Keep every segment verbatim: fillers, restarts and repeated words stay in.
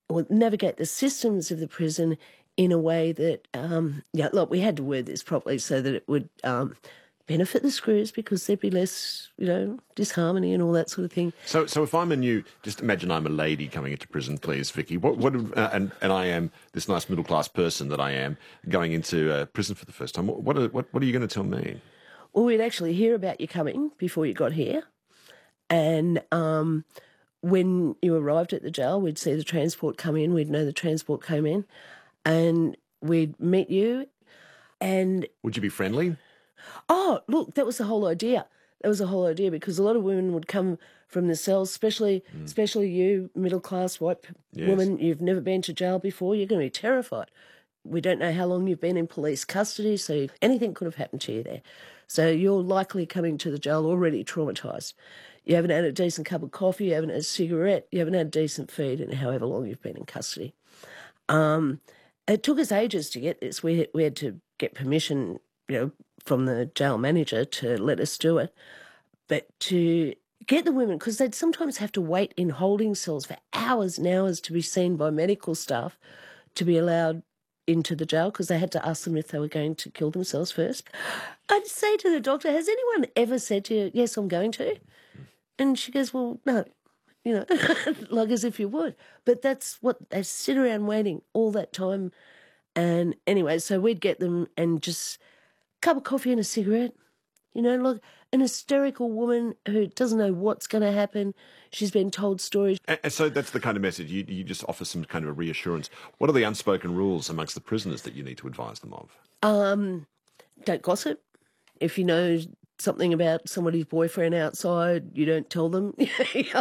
or navigate the systems of the prison in a way that, um, yeah, look, we had to word this properly so that it would um, benefit the screws, because there'd be less, you know, disharmony and all that sort of thing. So, so if I'm a new, just imagine I'm a lady coming into prison, please, Vicky. What, what, uh, and and I am this nice middle class person that I am going into uh, prison for the first time. What, what, are, what, what are you going to tell me? Well, we'd actually hear about you coming before you got here, and um, when you arrived at the jail, we'd see the transport come in. We'd know the transport came in, and we'd meet you. And would you be friendly? Oh, look, that was the whole idea. That was the whole idea, because a lot of women would come from the cells, especially mm. especially you, middle-class white yes. woman. You've never been to jail before. You're going to be terrified. We don't know how long you've been in police custody, so anything could have happened to you there. So you're likely coming to the jail already traumatised. You haven't had a decent cup of coffee, you haven't had a cigarette, you haven't had a decent feed in however long you've been in custody. Um, it took us ages to get this. We, we had to get permission, you know, from the jail manager to let us do it. But to get the women, because they'd sometimes have to wait in holding cells for hours and hours to be seen by medical staff to be allowed into the jail, because they had to ask them if they were going to kill themselves first. I'd say to the doctor, has anyone ever said to you, yes, I'm going to? And she goes, well, no, you know, like as if you would. But that's what, they sit around waiting all that time. And anyway, so we'd get them and just a cup of coffee and a cigarette, you know, like an hysterical woman who doesn't know what's going to happen. She's been told stories. And so that's the kind of message, you, you just offer some kind of a reassurance. What are the unspoken rules amongst the prisoners that you need to advise them of? Um, don't gossip. If you know something about somebody's boyfriend outside, you don't tell them. Right, keep,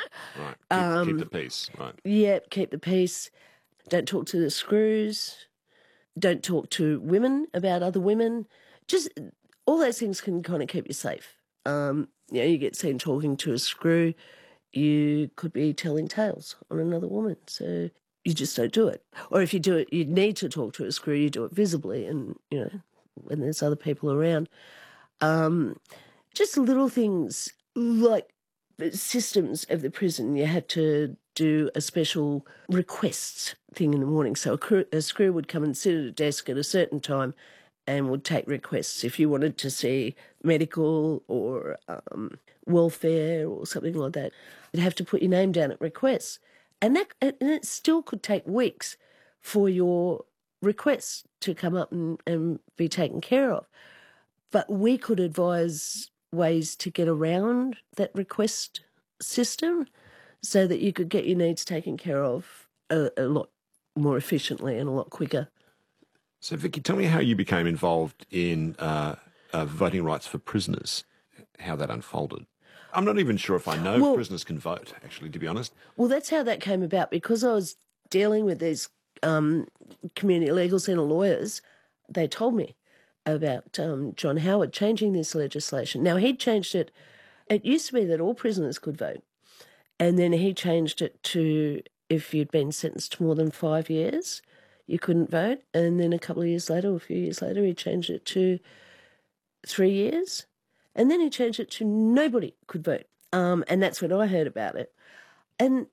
um, keep the peace, right. Yeah, keep the peace. Don't talk to the screws. Don't talk to women about other women. Just all those things can kind of keep you safe. Um, you know, you get seen talking to a screw, you could be telling tales on another woman. So you just don't do it. Or if you do it, you need to talk to a screw, you do it visibly and, you know, when there's other people around. Um, just little things like the systems of the prison. You had to do a special requests thing in the morning. So a, crew, a screw would come and sit at a desk at a certain time and would take requests. If you wanted to see medical or um, welfare or something like that, you'd have to put your name down at requests. And that and it still could take weeks for your requests to come up and, and be taken care of. But we could advise ways to get around that request system so that you could get your needs taken care of a, a lot more efficiently and a lot quicker. So, Vicky, tell me how you became involved in uh, uh, voting rights for prisoners, how that unfolded. I'm not even sure if I know well, if prisoners can vote, actually, to be honest. Well, that's how that came about, because I was dealing with these um, community legal centre lawyers. They told me about um, John Howard changing this legislation. Now, he'd changed it. It used to be that all prisoners could vote, and then he changed it to if you'd been sentenced to more than five years, you couldn't vote. And then a couple of years later, or a few years later, he changed it to three years. And then he changed it to nobody could vote. Um, and that's when I heard about it. And,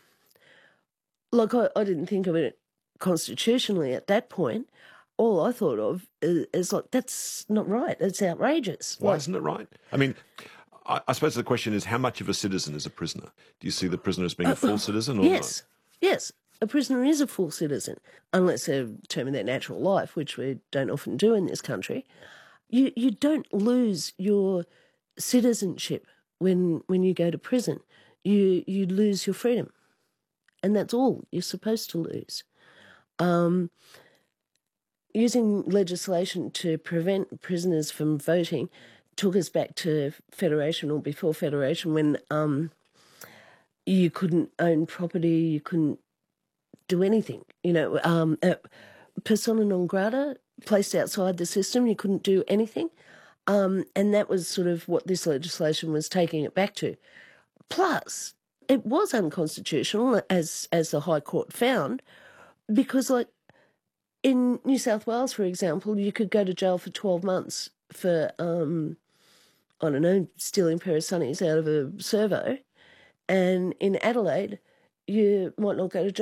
like, I, I didn't think of it constitutionally at that point. All I thought of is, is like, that's not right. That's outrageous. Why like, isn't it right? I mean, I, I suppose the question is, how much of a citizen is a prisoner? Do you see the prisoner as being uh, a full citizen or yes, not? Yes. A prisoner is a full citizen, unless they're determined their natural life, which we don't often do in this country. You you don't lose your citizenship when when you go to prison. You you lose your freedom, and that's all you're supposed to lose. Um, using legislation to prevent prisoners from voting took us back to Federation, or before Federation, when um, you couldn't own property, you couldn't do anything. You know, um, uh, persona non grata, placed outside the system, you couldn't do anything. Um, and that was sort of what this legislation was taking it back to. Plus, it was unconstitutional, as as the High Court found, because, like, in New South Wales, for example, you could go to jail for twelve months for, um, I don't know, stealing a pair of sunnies out of a servo. And in Adelaide, you might not go to jail